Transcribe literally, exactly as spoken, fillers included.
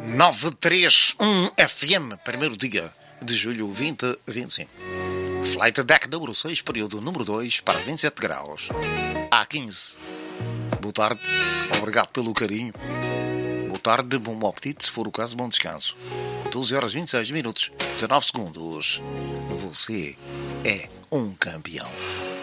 nove três um F M, primeiro dia de julho vinte vinte e cinco. Flight Deck número seis, período número dois, para vinte e sete graus. A quinze. Boa tarde, obrigado pelo carinho. Boa tarde, bom apetite, se for o caso, bom descanso. doze horas e vinte e seis minutos, dezanove segundos. Você é um campeão.